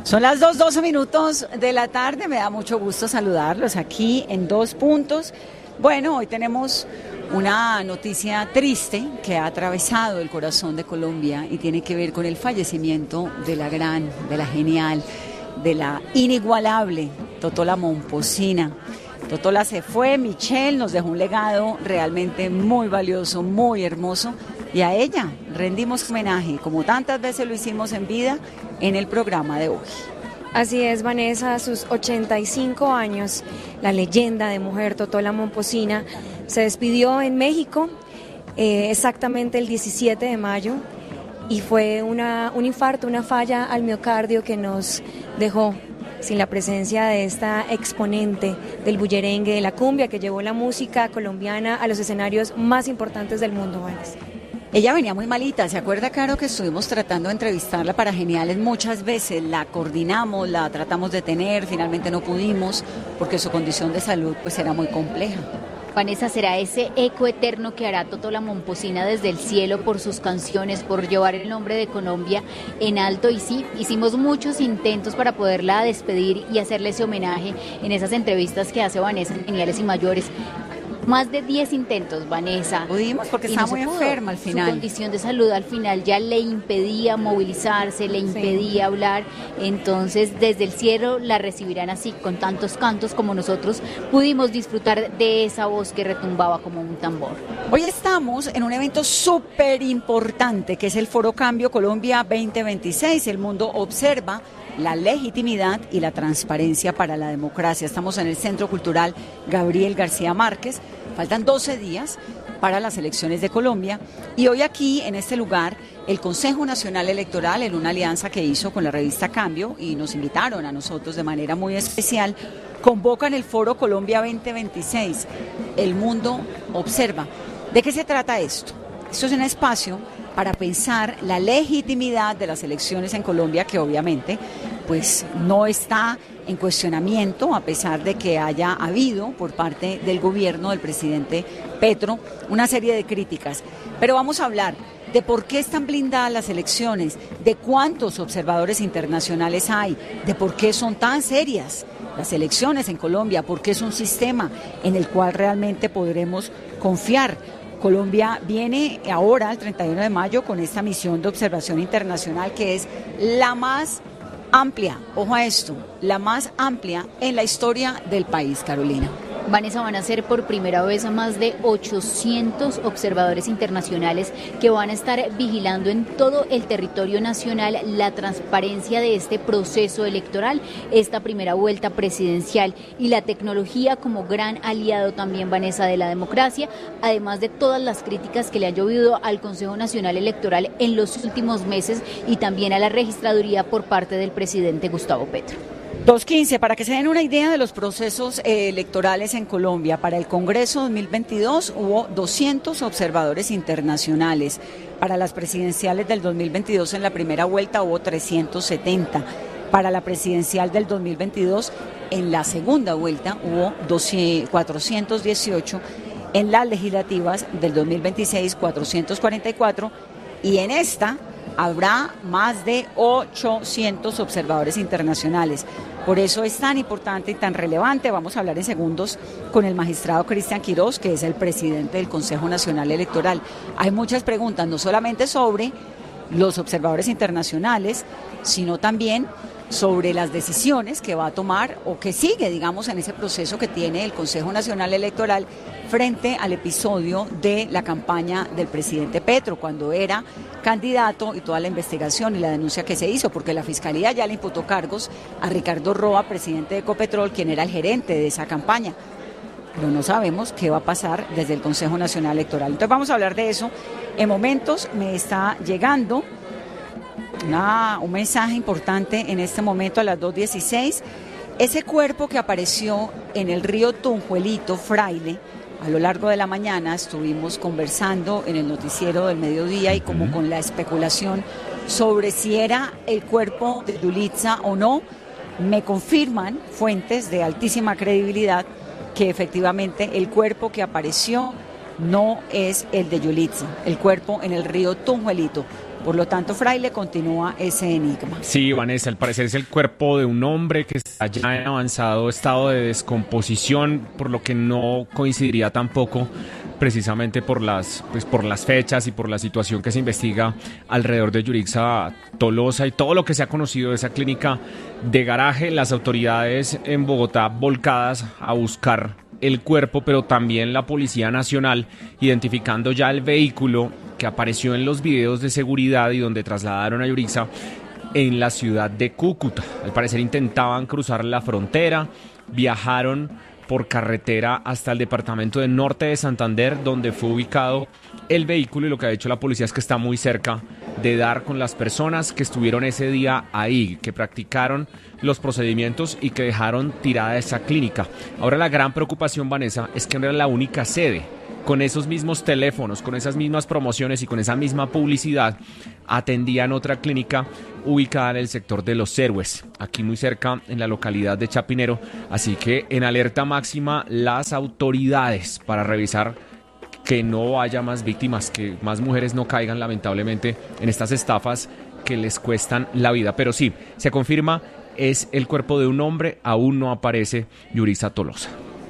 Son las 2:12 de la tarde, me da mucho gusto saludarlos aquí en Dos Puntos. Bueno, hoy tenemos una noticia triste que ha atravesado el corazón de Colombia y tiene que ver con el fallecimiento de la gran, de la genial, de la inigualable Totola Momposina. Totola se fue, Michelle nos dejó un legado realmente muy valioso, muy hermoso, y a ella rendimos homenaje, como tantas veces lo hicimos en vida, en el programa de hoy. Así es, Vanessa, a sus 85 años, la leyenda de mujer Totola Momposina se despidió en México exactamente el 17 de mayo y fue un infarto, una falla al miocardio que nos dejó sin la presencia de esta exponente del bullerengue, de la cumbia, que llevó la música colombiana a los escenarios más importantes del mundo, Vanessa. Ella venía muy malita, ¿se acuerda, Caro, que estuvimos tratando de entrevistarla para Geniales muchas veces? La coordinamos, la tratamos de tener, finalmente no pudimos porque su condición de salud pues era muy compleja. Vanessa, será ese eco eterno que hará Totola Momposina desde el cielo por sus canciones, por llevar el nombre de Colombia en alto. Y sí, hicimos muchos intentos para poderla despedir y hacerle ese homenaje en esas entrevistas que hace Vanessa en Geniales y Mayores. Más de 10 intentos, Vanessa. Pudimos porque estaba muy enferma al final. Su condición de salud al final ya le impedía movilizarse, le impedía hablar. Entonces, desde el cielo la recibirán así, con tantos cantos como nosotros pudimos disfrutar de esa voz que retumbaba como un tambor. Hoy estamos en un evento súper importante que es el Foro Cambio Colombia 2026. El mundo observa la legitimidad y la transparencia para la democracia. Estamos en el Centro Cultural Gabriel García Márquez. Faltan 12 días para las elecciones de Colombia y hoy aquí, en este lugar, el Consejo Nacional Electoral, en una alianza que hizo con la revista Cambio, y nos invitaron a nosotros de manera muy especial, convocan el Foro Colombia 2026. El mundo observa. ¿De qué se trata esto? Esto es un espacio para pensar la legitimidad de las elecciones en Colombia, que obviamente pues no está en cuestionamiento, a pesar de que haya habido por parte del gobierno del presidente Petro una serie de críticas. Pero vamos a hablar de por qué están blindadas las elecciones, de cuántos observadores internacionales hay, de por qué son tan serias las elecciones en Colombia, por qué es un sistema en el cual realmente podremos confiar. Colombia viene ahora, el 31 de mayo, con esta misión de observación internacional que es la más amplia, ojo a esto, la más amplia en la historia del país, Carolina. Vanessa, van a ser por primera vez a más de 800 observadores internacionales que van a estar vigilando en todo el territorio nacional la transparencia de este proceso electoral, esta primera vuelta presidencial, y la tecnología como gran aliado también, Vanessa, de la democracia, además de todas las críticas que le han llovido al Consejo Nacional Electoral en los últimos meses y también a la registraduría por parte del presidente Gustavo Petro. 2:15, para que se den una idea de los procesos electorales en Colombia, para el Congreso 2022 hubo 200 observadores internacionales, para las presidenciales del 2022 en la primera vuelta hubo 370, para la presidencial del 2022 en la segunda vuelta hubo 418, en las legislativas del 2026 444 y en esta habrá más de 800 observadores internacionales. Por eso es tan importante y tan relevante. Vamos a hablar en segundos con el magistrado Cristian Quirós, que es el presidente del Consejo Nacional Electoral. Hay muchas preguntas, no solamente sobre los observadores internacionales, sino también sobre las decisiones que va a tomar o que sigue, digamos, en ese proceso que tiene el Consejo Nacional Electoral frente al episodio de la campaña del presidente Petro, cuando era candidato, y toda la investigación y la denuncia que se hizo, porque la Fiscalía ya le imputó cargos a Ricardo Roa, presidente de Ecopetrol, quien era el gerente de esa campaña. Pero no sabemos qué va a pasar desde el Consejo Nacional Electoral. Entonces vamos a hablar de eso. En momentos me está llegando un mensaje importante en este momento a las 2:16. Ese cuerpo que apareció en el río Tunjuelito, Fraile, a lo largo de la mañana estuvimos conversando en el noticiero del mediodía y como con la especulación sobre si era el cuerpo de Yulitza o no. Me confirman fuentes de altísima credibilidad que efectivamente el cuerpo que apareció no es el de Yulitza, el cuerpo en el río Tunjuelito. Por lo tanto, Fraile, continúa ese enigma. Sí, Vanessa, al parecer es el cuerpo de un hombre que está ya en avanzado estado de descomposición, por lo que no coincidiría tampoco precisamente por las fechas y por la situación que se investiga alrededor de Yurixa Tolosa y todo lo que se ha conocido de esa clínica de garaje. Las autoridades en Bogotá volcadas a buscar el cuerpo, pero también la Policía Nacional identificando ya el vehículo que apareció en los videos de seguridad y donde trasladaron a Yurixa en la ciudad de Cúcuta. Al parecer intentaban cruzar la frontera, viajaron por carretera hasta el departamento de Norte de Santander, donde fue ubicado el vehículo, y lo que ha hecho la policía es que está muy cerca de dar con las personas que estuvieron ese día ahí, que practicaron los procedimientos y que dejaron tirada esa clínica. Ahora la gran preocupación, Vanessa, es que no era la única sede. Con esos mismos teléfonos, con esas mismas promociones y con esa misma publicidad, atendían otra clínica ubicada en el sector de Los Héroes, aquí muy cerca en la localidad de Chapinero. Así que en alerta máxima las autoridades para revisar que no haya más víctimas, que más mujeres no caigan lamentablemente en estas estafas que les cuestan la vida. Pero sí, se confirma, es el cuerpo de un hombre, aún no aparece Yurixa Tolosa.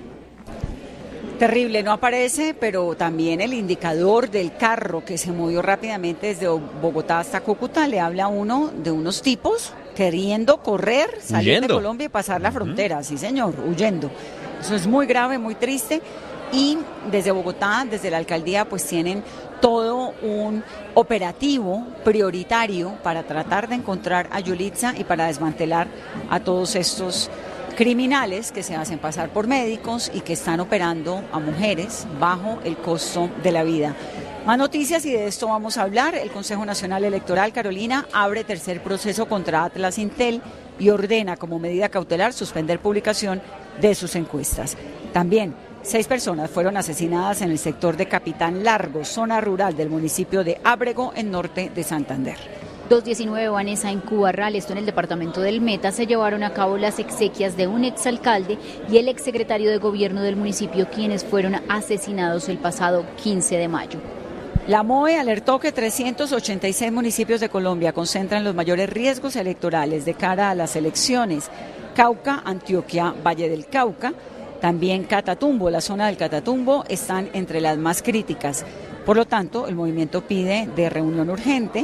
Terrible, no aparece, pero también el indicador del carro que se movió rápidamente desde Bogotá hasta Cúcuta le habla a uno de unos tipos queriendo correr, salir de Colombia y pasar la frontera, sí señor, huyendo. Eso es muy grave, muy triste. Y desde Bogotá, desde la alcaldía, pues tienen todo un operativo prioritario para tratar de encontrar a Yurixa y para desmantelar a todos estos criminales que se hacen pasar por médicos y que están operando a mujeres bajo el costo de la vida. Más noticias y de esto vamos a hablar. El Consejo Nacional Electoral, Carolina, abre tercer proceso contra Atlas Intel y ordena como medida cautelar suspender publicación de sus encuestas. También 6 personas fueron asesinadas en el sector de Capitán Largo, zona rural del municipio de Ábrego, en Norte de Santander. 219, Vanessa, en Cubarral, esto en el departamento del Meta, se llevaron a cabo las exequias de un exalcalde y el exsecretario de gobierno del municipio, quienes fueron asesinados el pasado 15 de mayo. La MOE alertó que 386 municipios de Colombia concentran los mayores riesgos electorales de cara a las elecciones. Cauca, Antioquia, Valle del Cauca, también Catatumbo, la zona del Catatumbo, están entre las más críticas. Por lo tanto, el movimiento pide de reunión urgente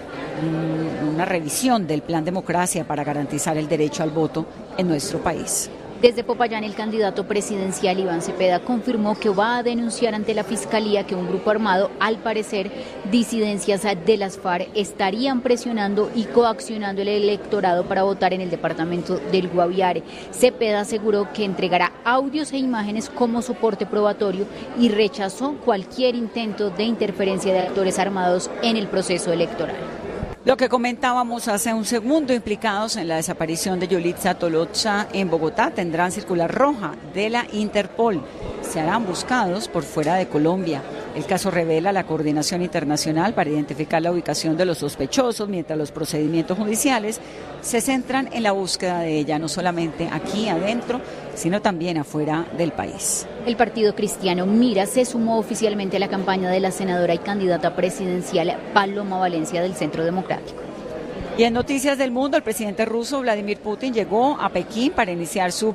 una revisión del Plan Democracia para garantizar el derecho al voto en nuestro país. Desde Popayán, el candidato presidencial Iván Cepeda confirmó que va a denunciar ante la Fiscalía que un grupo armado, al parecer disidencias de las FARC, estarían presionando y coaccionando el electorado para votar en el departamento del Guaviare. Cepeda aseguró que entregará audios e imágenes como soporte probatorio y rechazó cualquier intento de interferencia de actores armados en el proceso electoral. Lo que comentábamos hace un segundo, implicados en la desaparición de Yurixa Tolosa en Bogotá tendrán circular roja de la Interpol. Se harán buscados por fuera de Colombia. El caso revela la coordinación internacional para identificar la ubicación de los sospechosos, mientras los procedimientos judiciales se centran en la búsqueda de ella, no solamente aquí adentro, sino también afuera del país. El Partido Cristiano Mira se sumó oficialmente a la campaña de la senadora y candidata presidencial Paloma Valencia del Centro Democrático. Y en noticias del mundo, el presidente ruso Vladimir Putin llegó a Pekín para iniciar su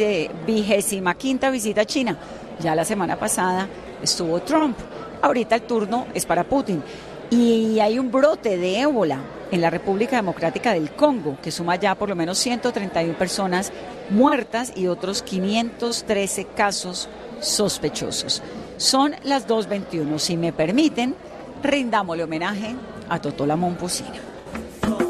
25ª visita a China. Ya la semana pasada estuvo Trump. Ahorita el turno es para Putin. Y hay un brote de ébola en la República Democrática del Congo, que suma ya por lo menos 131 personas muertas y otros 513 casos sospechosos. Son las 2:21. Si me permiten, rindámosle homenaje a Totó la Momposina.